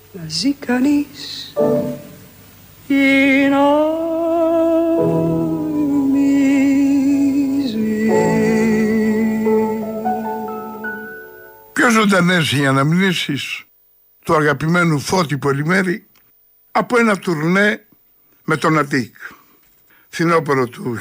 να ζει κανείς ή να μη ζει. Πιο ζωντανές οι αναμνήσεις του αγαπημένου Φώτη Πολυμέρη από ένα τουρνέ με τον Αττικ, φθινόπωρο του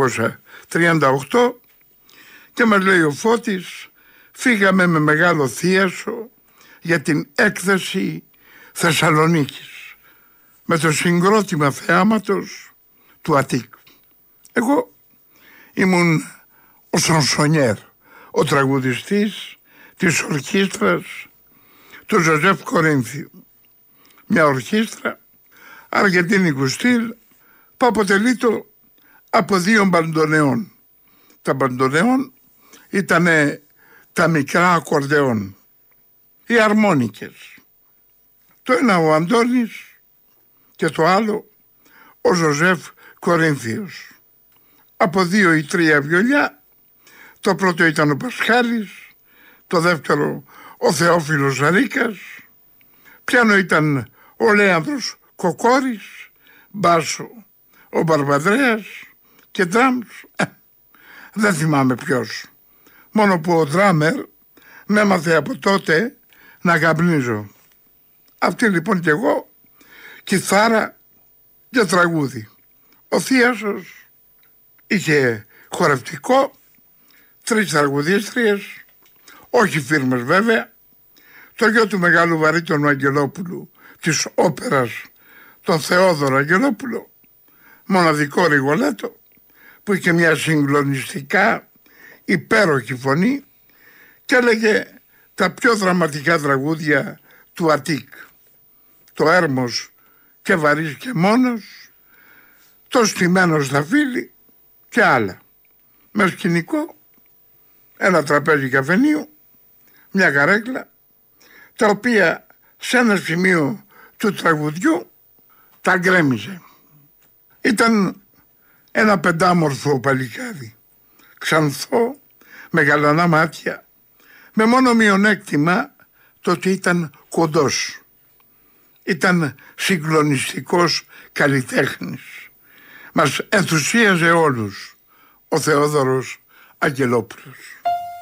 1938, και μας λέει ο Φώτης: φύγαμε με μεγάλο θίασο για την έκθεση Θεσσαλονίκης με το συγκρότημα θεάματος του Αττικ. Εγώ ήμουν ο Σονσονιέρ, ο τραγουδιστής της ορχήστρας του Ζωζεφ Κορίνθιου. Μια ορχήστρα αργεντίνικου στυλ που αποτελείται από 2 μπαντονεών. Τα μπαντονεών ήταν τα μικρά ακορδεόν, οι αρμόνικες. Το ένα ο Αντώνης και το άλλο ο Ζωζεφ Κορίνθιος. Από 2 ή 3 βιολιά. Το πρώτο ήταν ο Πασχάλης, το δεύτερο ο Θεόφιλος Αρίκας, πιάνο ήταν ο Λέανδρος Κοκόρης, μπάσο ο Μπαρμπαδρέας και ντράμς δεν θυμάμαι ποιος. Μόνο που ο ντράμερ με έμαθε από τότε να καπνίζω. Αυτή λοιπόν κι εγώ, κιθάρα και τραγούδι. Ο θίασος είχε χορευτικό, 3 τραγουδίστριες, όχι φίρμες βέβαια, το γιο του μεγάλου βαρύτονου Αγγελόπουλου της όπερας, τον Θεόδωρο Αγγελόπουλο, μοναδικό Ριγολέτο, που είχε μια συγκλονιστικά υπέροχη φωνή και έλεγε τα πιο δραματικά τραγούδια του Αττικ. Το Έρμος και βαρύς και μόνος, το στημένος στα φίλη και άλλα. Με σκηνικό ένα τραπέζι καφενείου, μια καρέκλα, τα οποία σε ένα σημείο του τραγουδιού τα γκρέμιζε. Ήταν ένα 5μορφο παλικάρι, ξανθό, με γαλανά μάτια, με μόνο μειονέκτημα το ότι ήταν κοντός. Ήταν συγκλονιστικός καλλιτέχνης. Μας ενθουσίαζε όλους ο Θεόδωρος Αγγελόπουλος.